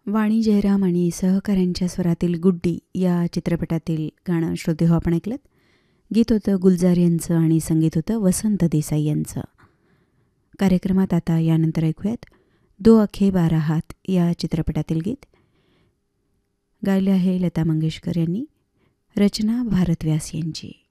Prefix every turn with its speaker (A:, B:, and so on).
A: वाणी जयराम आणि सहकाऱ्यांच्या स्वरातील गुड्डी या चित्रपटातील गाणं श्रोते आपण ऐकलं. गीत होतं गुलजार यांचं आणि संगीत होतं वसंत देसाई यांचं. कार्यक्रमात आता यानंतर ऐकूयात दो अखे बारा हात या चित्रपटातील गीत. गायले आहे लता मंगेशकर यांनी, रचना भारत व्यास यांची.